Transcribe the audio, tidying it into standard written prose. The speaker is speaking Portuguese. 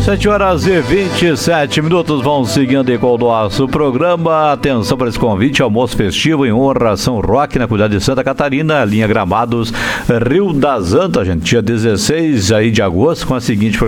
7 horas e 27 minutos, vão seguindo aí com o nosso programa. Atenção para esse convite, almoço festivo em honra a São Roque, na cidade de Santa Catarina, linha Gramados, Rio das Antas, gente, dia 16 aí de agosto, com a seguinte